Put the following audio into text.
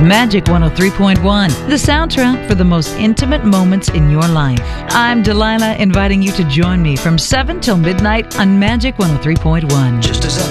Magic 103.1, the soundtrack for the most intimate moments in your life. I'm Delilah, inviting you to join me from 7 till midnight on Magic 103.1. Just as I